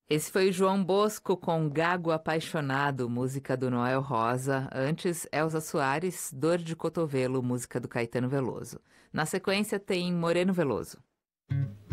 Esse foi o João Bosco com Gago Apaixonado, música do Noel Rosa. Antes, Elza Soares, Dor de Cotovelo, música do Caetano Veloso. Na sequência tem Moreno Veloso.